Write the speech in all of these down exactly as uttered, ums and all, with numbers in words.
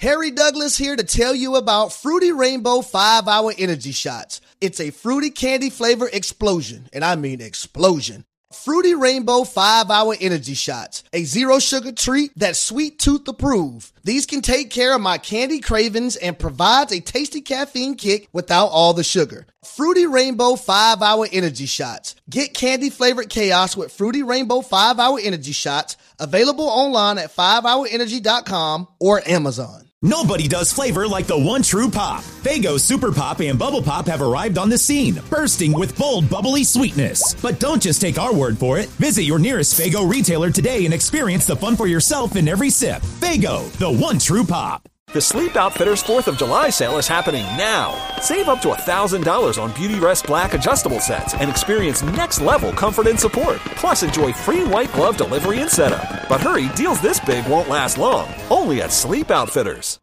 Harry Douglas here to tell you about Fruity Rainbow five hour Energy Shots. It's a fruity candy flavor explosion, and I mean explosion. Fruity Rainbow five hour Energy Shots, a zero sugar treat that's sweet tooth approved. These can take care of my candy cravings and provides a tasty caffeine kick without all the sugar. Fruity Rainbow five hour Energy Shots. Get candy flavored chaos with Fruity Rainbow five hour Energy Shots, available online at five hour energy dot com or Amazon. Nobody does flavor like the one true pop. Faygo Super Pop and Bubble Pop have arrived on the scene, bursting with bold, bubbly sweetness. But don't just take our word for it. Visit your nearest Faygo retailer today and experience the fun for yourself in every sip. Faygo, the one true pop. The Sleep Outfitters fourth of July sale is happening now. Save up to one thousand dollars on Beautyrest Black adjustable sets and experience next-level comfort and support. Plus, enjoy free white glove delivery and setup. But hurry, deals this big won't last long. Only at Sleep Outfitters.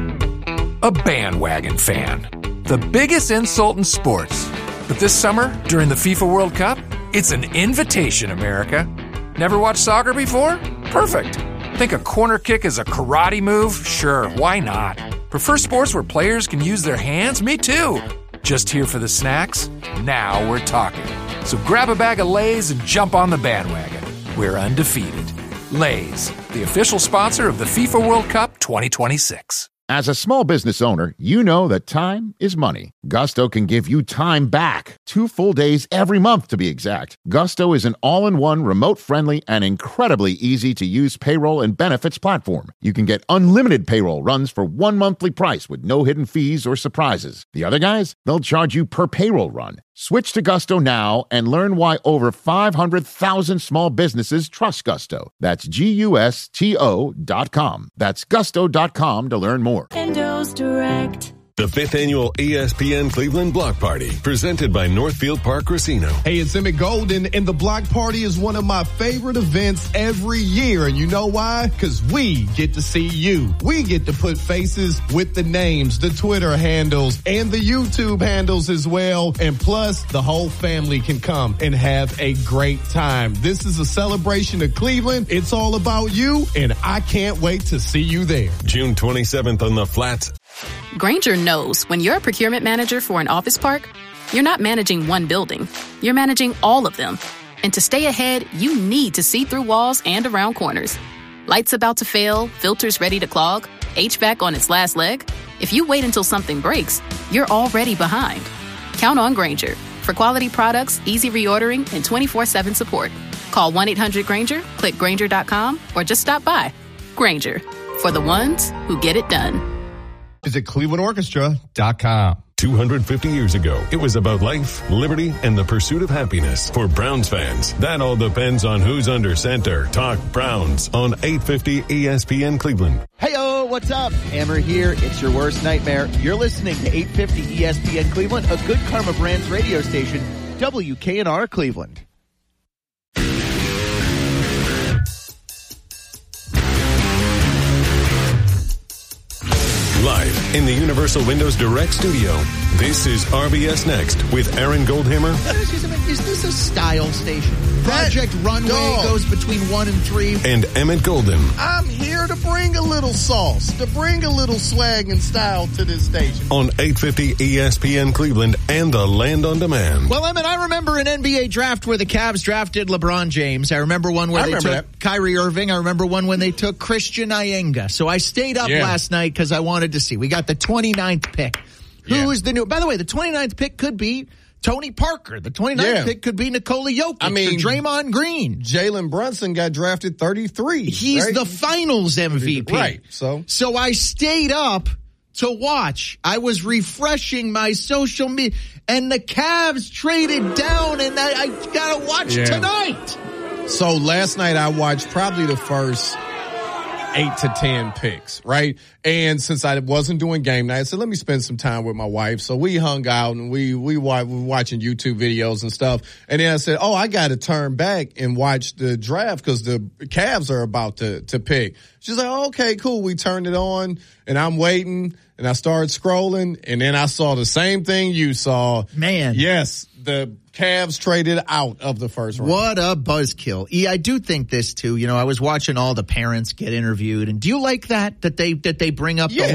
A bandwagon fan. The biggest insult in sports. But this summer, during the FIFA World Cup, it's an invitation, America. Never watched soccer before? Perfect. Think a corner kick is a karate move? Sure, why not? Prefer sports where players can use their hands? Me too. Just here for the snacks? Now we're talking. So grab a bag of Lay's and jump on the bandwagon. We're undefeated. Lay's, the official sponsor of the FIFA World Cup twenty twenty-six. As a small business owner, you know that time is money. Gusto can give you time back. Two full days every month, to be exact. Gusto is an all-in-one, remote-friendly, and incredibly easy-to-use payroll and benefits platform. You can get unlimited payroll runs for one monthly price with no hidden fees or surprises. The other guys, they'll charge you per payroll run. Switch to Gusto now and learn why over five hundred thousand small businesses trust Gusto. That's G U S T O dot com. That's gusto dot com to learn more. Endo's Direct. The fifth annual E S P N Cleveland Block Party, presented by Northfield Park Casino. Hey, it's Emmett Golden, and the Block Party is one of my favorite events every year. And you know why? Because we get to see you. We get to put faces with the names, the Twitter handles, and the YouTube handles as well. And plus, the whole family can come and have a great time. This is a celebration of Cleveland. It's all about you, and I can't wait to see you there. June twenty-seventh on the Flats. Grainger knows when you're a procurement manager for an office park, you're not managing one building, you're managing all of them. And to stay ahead, you need to see through walls and around corners. Lights about to fail, filters ready to clog, H V A C on its last leg. If you wait until something breaks, you're already behind. Count on Grainger for quality products, easy reordering, and twenty-four seven support. Call one eight hundred Grainger, click Grainger dot com, or just stop by. Grainger, for the ones who get it done. Visit Cleveland Orchestra dot com. two hundred fifty years ago, it was about life, liberty, and the pursuit of happiness. For Browns fans, that all depends on who's under center. Talk Browns on eight fifty E S P N Cleveland. Hey-o, what's up? Hammer here. It's your worst nightmare. You're listening to eight fifty E S P N Cleveland, a Good Karma Brands radio station, W K N R Cleveland. Live in the Universal Windows Direct studio, this is R B S Next with Aaron Goldhammer. Is this a style station? Project that Runway dog. Goes between one and three. And Emmett Golden. I'm here to bring a little sauce, to bring a little swag and style to this station. On eight fifty E S P N Cleveland and the Land on Demand. Well, Emmett, I remember an N B A draft where the Cavs drafted LeBron James. I remember one where I they took that. Kyrie Irving. I remember one when they took Christian Iyengar. So I stayed up yeah. last night because I wanted to see. We got the twenty-ninth pick. Who yeah. is the new? By the way, the twenty-ninth pick could be Tony Parker. The twenty-ninth yeah. pick could be Nikola Jokic I mean, or Draymond Green. Jalen Brunson got drafted thirty-three. He's right? the finals M V P. Right. So, so I stayed up to watch. I was refreshing my social media, and the Cavs traded down, and I, I got to watch yeah. tonight. So last night I watched probably the first eight to ten picks, right? And since I wasn't doing game night, I said, let me spend some time with my wife. So we hung out and we, we, we were watching YouTube videos and stuff. And then I said, oh, I got to turn back and watch the draft because the Cavs are about to, to pick. She's like, oh, okay, cool. We turned it on and I'm waiting and I started scrolling and then I saw the same thing you saw. Man. Yes. The Cavs traded out of the first round. What a buzzkill. E, I do think this too. You know, I was watching all the parents get interviewed, and do you like that that they that they bring up yeah. the